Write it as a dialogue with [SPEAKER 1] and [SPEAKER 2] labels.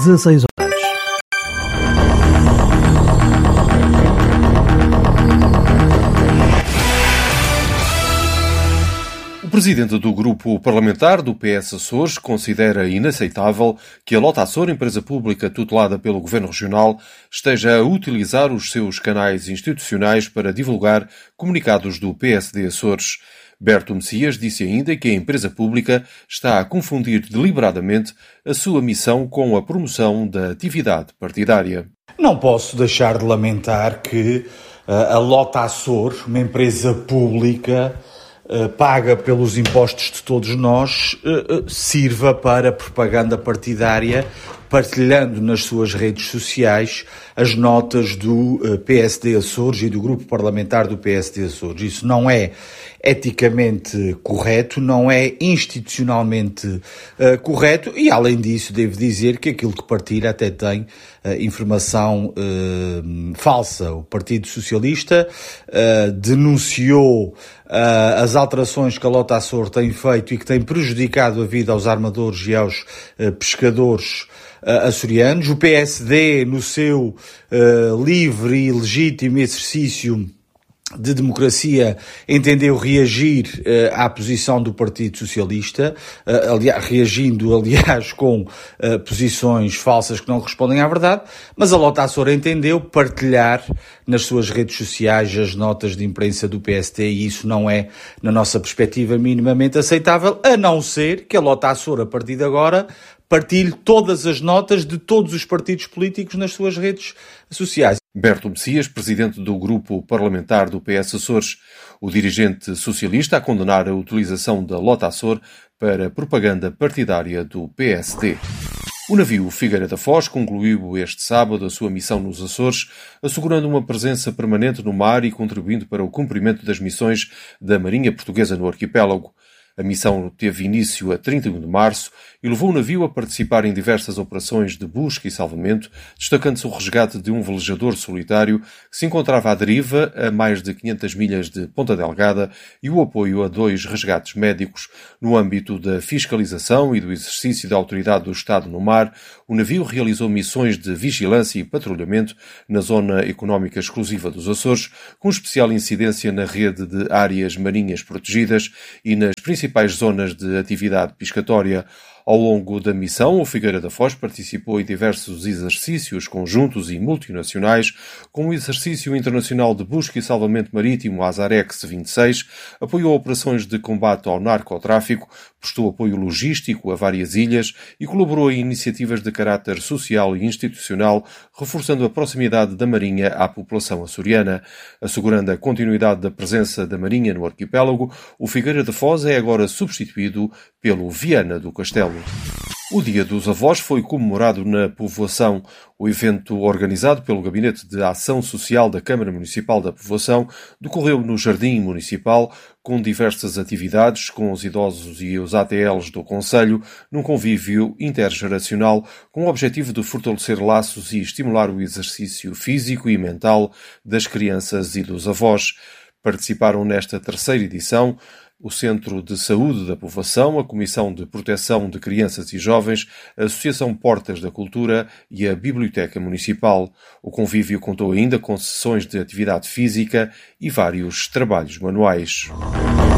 [SPEAKER 1] 16 horas.
[SPEAKER 2] O presidente do grupo parlamentar do PS Açores considera inaceitável que a Lota Açor, empresa pública tutelada pelo Governo Regional, esteja a utilizar os seus canais institucionais para divulgar comunicados do PSD Açores. Berto Messias disse ainda que a empresa pública está a confundir deliberadamente a sua missão com a promoção da atividade partidária.
[SPEAKER 3] Não posso deixar de lamentar que a Lota Açor, uma empresa pública paga pelos impostos de todos nós, sirva para propaganda partidária, partilhando nas suas redes sociais as notas do PSD Açores e do grupo parlamentar do PSD Açores. Isso não é eticamente correto, não é institucionalmente correto e, além disso, devo dizer que aquilo que partilha até tem informação falsa. O Partido Socialista denunciou as alterações que a Lota Açor tem feito e que tem prejudicado a vida aos armadores e aos pescadores açorianos. O PSD, no seu livre e legítimo exercício de democracia, entendeu reagir à posição do Partido Socialista, reagindo com posições falsas que não correspondem à verdade, mas a Lota Açor entendeu partilhar nas suas redes sociais as notas de imprensa do PSD e isso não é, na nossa perspectiva, minimamente aceitável, a não ser que a Lota Açor, a partir de agora, partilhe todas as notas de todos os partidos políticos nas suas redes sociais.
[SPEAKER 2] Berto Messias, presidente do grupo parlamentar do PS Açores, o dirigente socialista a condenar a utilização da Lota Açor para propaganda partidária do PSD. O navio Figueira da Foz concluiu este sábado a sua missão nos Açores, assegurando uma presença permanente no mar e contribuindo para o cumprimento das missões da Marinha Portuguesa no arquipélago. A missão teve início a 31 de março e levou o navio a participar em diversas operações de busca e salvamento, destacando-se o resgate de um velejador solitário que se encontrava à deriva a mais de 500 milhas de Ponta Delgada e o apoio a 2 resgates médicos. No âmbito da fiscalização e do exercício da autoridade do Estado no mar, o navio realizou missões de vigilância e patrulhamento na zona económica exclusiva dos Açores, com especial incidência na rede de áreas marinhas protegidas e nas principais zonas de atividade pescatória. Ao longo da missão, o Figueira da Foz participou em diversos exercícios conjuntos e multinacionais, como o Exercício Internacional de Busca e Salvamento Marítimo Azarex 26, apoiou operações de combate ao narcotráfico, prestou apoio logístico a várias ilhas e colaborou em iniciativas de caráter social e institucional, reforçando a proximidade da Marinha à população açoriana. Assegurando a continuidade da presença da Marinha no arquipélago, o Figueira da Foz é agora substituído pelo Viana do Castelo. O Dia dos Avós foi comemorado na povoação. O evento, organizado pelo Gabinete de Ação Social da Câmara Municipal da Povoação, decorreu no Jardim Municipal, com diversas atividades com os idosos e os ATLs do Concelho, num convívio intergeracional, com o objetivo de fortalecer laços e estimular o exercício físico e mental das crianças e dos avós. Participaram nesta terceira edição o Centro de Saúde da Povoação, a Comissão de Proteção de Crianças e Jovens, a Associação Portas da Cultura e a Biblioteca Municipal. O convívio contou ainda com sessões de atividade física e vários trabalhos manuais.